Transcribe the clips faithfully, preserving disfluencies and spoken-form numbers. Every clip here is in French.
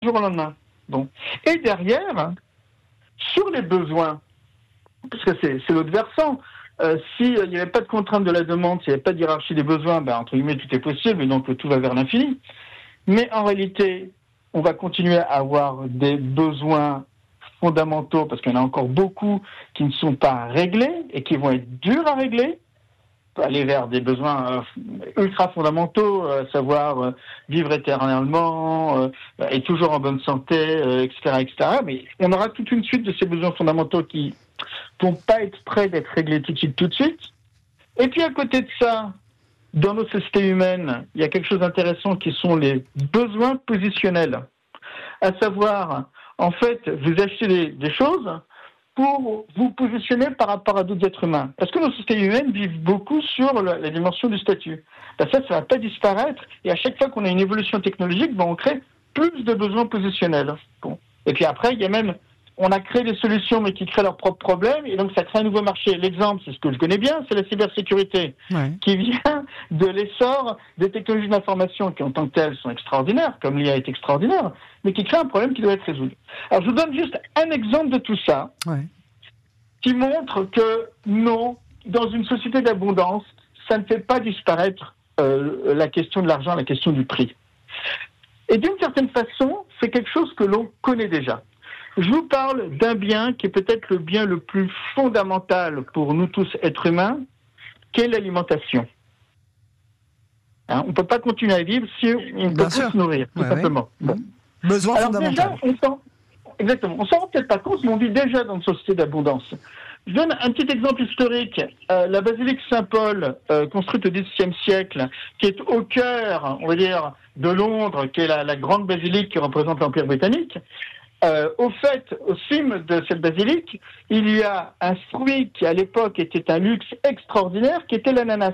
jour au lendemain. Bon. Et derrière, sur les besoins, parce que c'est, c'est l'autre versant, euh, s'il n'y avait pas de contrainte de la demande, s'il n'y avait pas de hiérarchie des besoins, ben, entre guillemets, tout est possible, et donc tout va vers l'infini. Mais en réalité, on va continuer à avoir des besoins fondamentaux, parce qu'il y en a encore beaucoup qui ne sont pas réglés et qui vont être durs à régler. On peut aller vers des besoins euh, ultra fondamentaux, à euh, savoir euh, vivre éternellement, euh, être toujours en bonne santé, euh, et cetera, et cetera. Mais on aura toute une suite de ces besoins fondamentaux qui vont pas être prêts d'être réglés tout de suite, tout de suite. Et puis à côté de ça, dans nos sociétés humaines, il y a quelque chose d'intéressant qui sont les besoins positionnels. À savoir, en fait, vous achetez des, des choses pour vous positionner par rapport à d'autres êtres humains. Parce que nos sociétés humaines vivent beaucoup sur la, la dimension du statut. Ben ça, ça ne va pas disparaître. Et à chaque fois qu'on a une évolution technologique, ben on crée plus de besoins positionnels. Bon. Et puis après, il y a même... On a créé des solutions, mais qui créent leurs propres problèmes, et donc ça crée un nouveau marché. L'exemple, c'est ce que je connais bien, c'est la cybersécurité, ouais. qui vient de l'essor des technologies de l'information, qui en tant que telles sont extraordinaires, comme l'I A est extraordinaire, mais qui crée un problème qui doit être résolu. Alors je vous donne juste un exemple de tout ça, ouais. qui montre que non, dans une société d'abondance, ça ne fait pas disparaître euh, la question de l'argent, la question du prix. Et d'une certaine façon, c'est quelque chose que l'on connaît déjà. Je vous parle d'un bien qui est peut-être le bien le plus fondamental pour nous tous êtres humains, qui est l'alimentation. Hein, on ne peut pas continuer à vivre si on ne peut pas se nourrir, tout ouais, simplement. Ouais. Bon. Besoin Alors fondamental. Déjà, on s'en, exactement. On ne s'en rend peut-être pas compte, mais on vit déjà dans une société d'abondance. Je donne un petit exemple historique. Euh, la basilique Saint-Paul, euh, construite au dix-septième siècle, qui est au cœur, on va dire, de Londres, qui est la, la grande basilique qui représente l'Empire britannique. Euh, au fait, au cime de cette basilique, il y a un fruit qui, à l'époque, était un luxe extraordinaire, qui était l'ananas.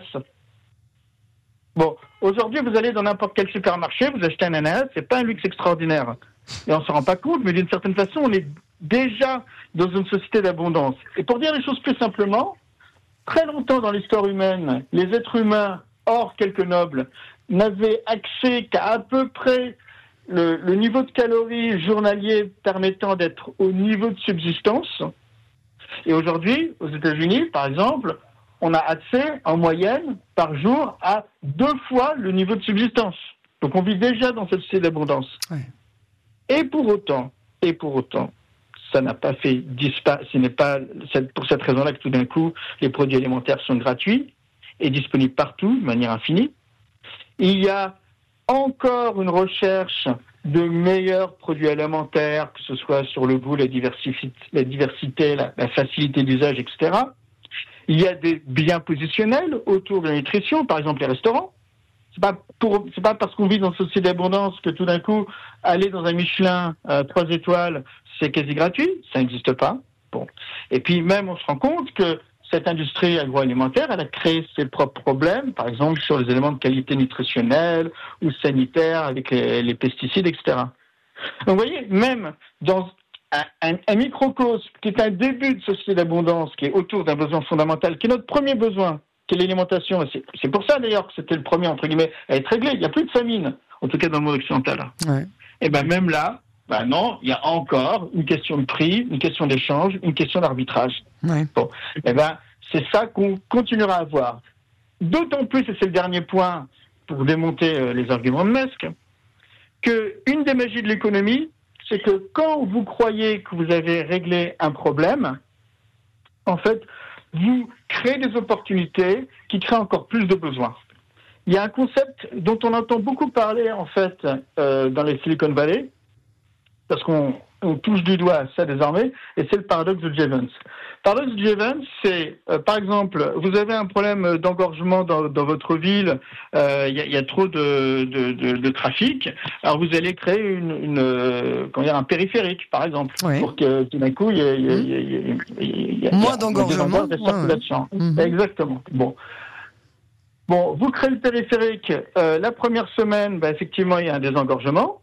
Bon, aujourd'hui, vous allez dans n'importe quel supermarché, vous achetez un ananas, c'est pas un luxe extraordinaire. Et on s'en rend pas compte, mais d'une certaine façon, on est déjà dans une société d'abondance. Et pour dire les choses plus simplement, très longtemps dans l'histoire humaine, les êtres humains, hors quelques nobles, n'avaient accès qu'à à peu près Le, le niveau de calories journalier permettant d'être au niveau de subsistance. Et aujourd'hui, aux États-Unis, par exemple, on a accès en moyenne par jour à deux fois le niveau de subsistance. Donc on vit déjà dans cette société d'abondance. Ouais. Et pour autant, et pour autant, ça n'a pas fait disparaître. Ce n'est pas pour cette raison-là que tout d'un coup, les produits alimentaires sont gratuits et disponibles partout de manière infinie. Il y a encore une recherche de meilleurs produits alimentaires, que ce soit sur le goût, la diversité, la, diversité, la, la facilité d'usage, et cetera. Il y a des biens positionnels autour de la nutrition, par exemple les restaurants. C'est pas pour, c'est pas parce qu'on vit dans une société d'abondance que tout d'un coup, aller dans un Michelin euh, trois étoiles, c'est quasi gratuit. Ça n'existe pas. Bon. Et puis même, on se rend compte que cette industrie agroalimentaire, elle a créé ses propres problèmes, par exemple sur les éléments de qualité nutritionnelle ou sanitaire avec les, les pesticides, et cetera. Donc vous voyez, même dans un, un, un microcosme qui est un début de société d'abondance, qui est autour d'un besoin fondamental, qui est notre premier besoin, qui est l'alimentation, c'est, c'est pour ça d'ailleurs que c'était le premier, entre guillemets, à être réglé. Il n'y a plus de famine, en tout cas dans le monde occidental. Ouais. Et bien même là, ben non, il y a encore une question de prix, une question d'échange, une question d'arbitrage. Ouais. Bon, et ben c'est ça qu'on continuera à voir. D'autant plus, et c'est le dernier point pour démonter euh, les arguments de Musk, que une des magies de l'économie, c'est que quand vous croyez que vous avez réglé un problème, en fait, vous créez des opportunités qui créent encore plus de besoins. Il y a un concept dont on entend beaucoup parler en fait euh, dans les Silicon Valley, parce qu'on on touche du doigt à ça désormais, et c'est le paradoxe de Jevons. Le paradoxe de Jevons, c'est, euh, par exemple, vous avez un problème d'engorgement dans, dans votre ville, il euh, y, y a trop de, de, de, de trafic, alors vous allez créer une, une, euh, comment dire, un périphérique, par exemple, oui. pour que tout d'un coup, il y ait y a, y a, y a, y a, moins d'engorgement. De circulation. Ouais, ouais. Exactement. Bon. Bon, vous créez le périphérique, euh, la première semaine, bah, effectivement, il y a un désengorgement.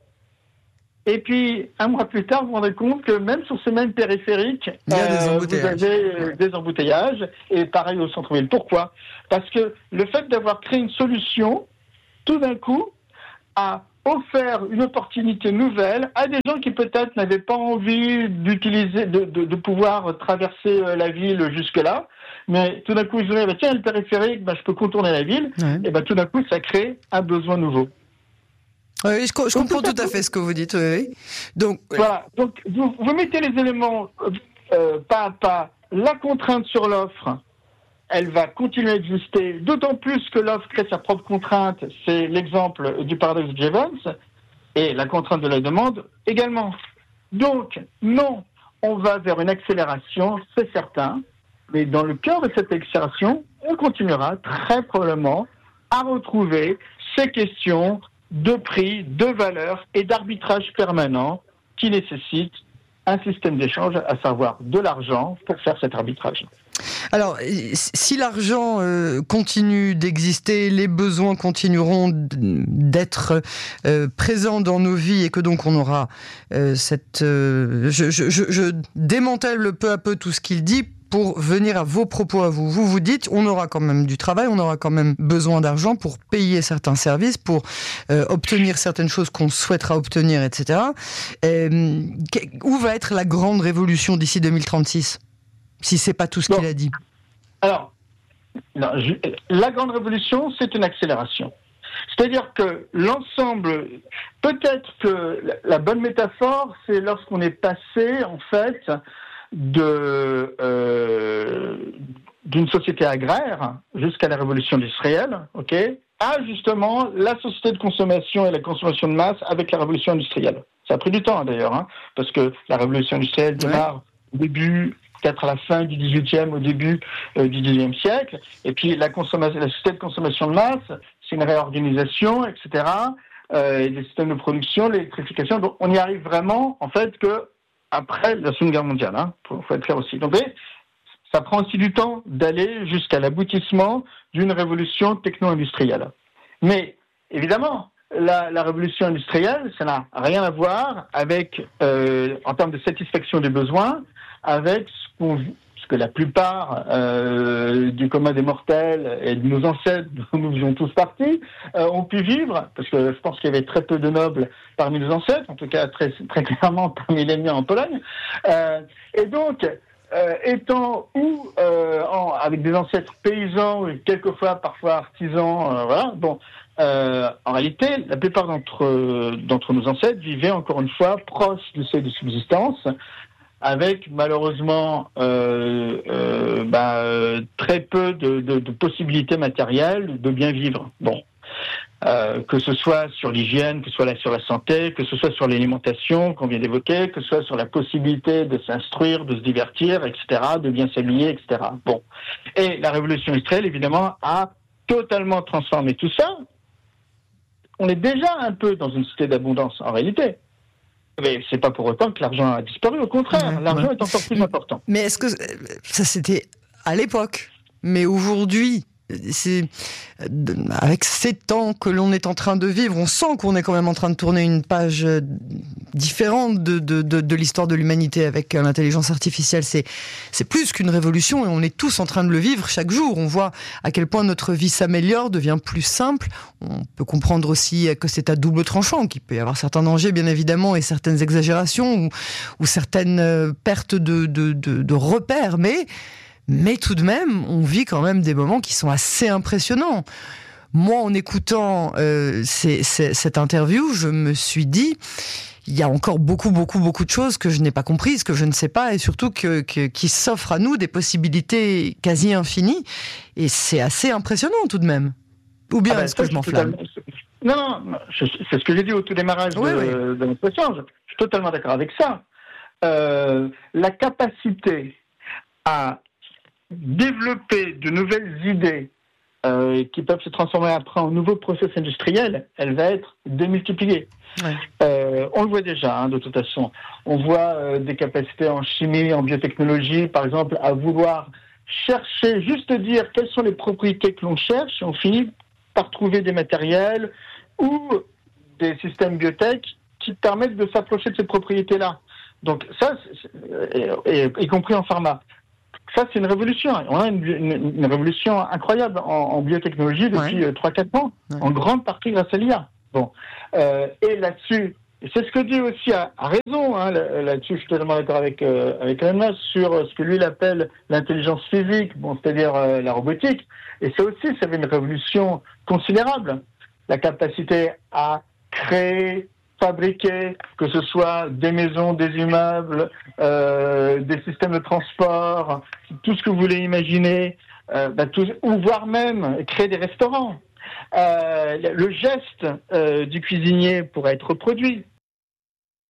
Et puis, un mois plus tard, vous vous rendez compte que même sur ces mêmes périphériques, il y a des euh, vous avez des embouteillages, et pareil au centre-ville. Pourquoi ? Parce que le fait d'avoir créé une solution, tout d'un coup, a offert une opportunité nouvelle à des gens qui peut-être n'avaient pas envie d'utiliser, de, de, de pouvoir traverser la ville jusque-là, mais tout d'un coup ils se disent bah, tiens, le périphérique, bah, je peux contourner la ville, ouais. Et bah, tout d'un coup ça crée un besoin nouveau. Oui, je, je comprends tout, tout à fait ce que vous dites. Oui. Donc voilà, donc vous, vous mettez les éléments euh, pas à pas, la contrainte sur l'offre. Elle va continuer à exister, d'autant plus que l'offre crée sa propre contrainte. C'est l'exemple du paradoxe de Jevons, et la contrainte de la demande également. Donc, non, on va vers une accélération, c'est certain, mais dans le cœur de cette accélération, on continuera très probablement à retrouver ces questions de prix, de valeur et d'arbitrage permanent qui nécessitent un système d'échange, à savoir de l'argent, pour faire cet arbitrage. Alors, si l'argent euh, continue d'exister, les besoins continueront d'être euh, présents dans nos vies et que donc on aura euh, cette... Euh, je, je, je démantèle peu à peu tout ce qu'il dit pour venir à vos propos à vous. Vous vous dites, on aura quand même du travail, on aura quand même besoin d'argent pour payer certains services, pour euh, obtenir certaines choses qu'on souhaitera obtenir, et cetera. Euh, où va être la grande révolution d'ici deux mille trente-six ? Si c'est pas tout ce bon. qu'il a dit. Alors, non, je, la grande révolution, c'est une accélération. C'est-à-dire que l'ensemble, peut-être que la, la bonne métaphore, c'est lorsqu'on est passé, en fait, de euh, d'une société agraire jusqu'à la révolution industrielle, ok, à justement la société de consommation et la consommation de masse avec la révolution industrielle. Ça a pris du temps hein, d'ailleurs, hein, parce que la révolution industrielle démarre ouais. au début. Peut-être à la fin du dix-huitième, au début euh, du dix-neuvième siècle. Et puis la, consommation, la société de consommation de masse, c'est une réorganisation, et cetera. Euh, et des systèmes de production, l'électrification. Donc on y arrive vraiment, en fait, que après la Seconde Guerre mondiale. Hein, faut, faut être clair aussi. Donc ça prend aussi du temps d'aller jusqu'à l'aboutissement d'une révolution techno-industrielle. Mais évidemment, la, la révolution industrielle, ça n'a rien à voir avec, euh, en termes de satisfaction des besoins, avec ce, qu'on, ce que la plupart euh, du commun des mortels et de nos ancêtres, dont nous faisons tous partie, euh, ont pu vivre, parce que je pense qu'il y avait très peu de nobles parmi nos ancêtres, en tout cas très, très clairement parmi les miens en Pologne. Euh, et donc, euh, étant où, euh, en, avec des ancêtres paysans, et quelquefois parfois artisans, euh, voilà, bon, euh, en réalité, la plupart d'entre, d'entre nos ancêtres vivaient encore une fois proches du seuil de subsistance, avec malheureusement euh, euh, bah, très peu de, de, de possibilités matérielles de bien vivre. Bon, euh, que ce soit sur l'hygiène, que ce soit sur la santé, que ce soit sur l'alimentation qu'on vient d'évoquer, que ce soit sur la possibilité de s'instruire, de se divertir, et cetera, de bien s'habiller, et cetera. Bon, et la révolution industrielle, évidemment, a totalement transformé tout ça. On est déjà un peu dans une société d'abondance en réalité. Mais c'est pas pour autant que l'argent a disparu, au contraire, ouais, l'argent ouais. est encore plus important. Mais est-ce que ça c'était à l'époque, mais aujourd'hui, c'est avec ces temps que l'on est en train de vivre, on sent qu'on est quand même en train de tourner une page différente de, de, de, de l'histoire de l'humanité avec l'intelligence artificielle. C'est, c'est plus qu'une révolution et on est tous en train de le vivre chaque jour. On voit à quel point notre vie s'améliore, devient plus simple. On peut comprendre aussi que c'est à double tranchant, qu'il peut y avoir certains dangers, bien évidemment, et certaines exagérations ou, ou certaines pertes de, de, de, de repères, mais... Mais tout de même, on vit quand même des moments qui sont assez impressionnants. Moi, en écoutant euh, ces, ces, cette interview, je me suis dit, il y a encore beaucoup, beaucoup, beaucoup de choses que je n'ai pas comprises, que je ne sais pas, et surtout que, que, qui s'offrent à nous des possibilités quasi infinies. Et c'est assez impressionnant tout de même. Ou bien ah ben, est-ce que je m'enflamme ? Non, non, non, c'est ce que j'ai dit au tout démarrage oui, de, oui. de notre échange. Je suis totalement d'accord avec ça. Euh, la capacité à développer de nouvelles idées euh, qui peuvent se transformer après en nouveaux process industriels, elle va être démultipliée. Ouais. Euh, on le voit déjà, hein, de toute façon. On voit euh, des capacités en chimie, en biotechnologie, par exemple, à vouloir chercher, juste dire quelles sont les propriétés que l'on cherche, et on finit par trouver des matériels ou des systèmes biotech qui permettent de s'approcher de ces propriétés-là. Donc ça, c'est, et, et, y compris en pharma. Ça, c'est une révolution. On a une, une, une révolution incroyable en, en biotechnologie depuis ouais. trois à quatre ans, ouais. en grande partie grâce à l'I A. Bon. Euh, et là-dessus, et c'est ce que dit aussi à, à raison, hein, là-dessus je suis totalement d'accord avec, euh, avec Elon Musk, sur ce que lui il appelle l'intelligence physique, bon, c'est-à-dire euh, la robotique. Et ça aussi, ça avait une révolution considérable. La capacité à créer, fabriquer, que ce soit des maisons, des immeubles, euh, des systèmes de transport, tout ce que vous voulez imaginer, euh, bah, tout, ou voire même créer des restaurants. Euh, le geste euh, du cuisinier pourrait être reproduit.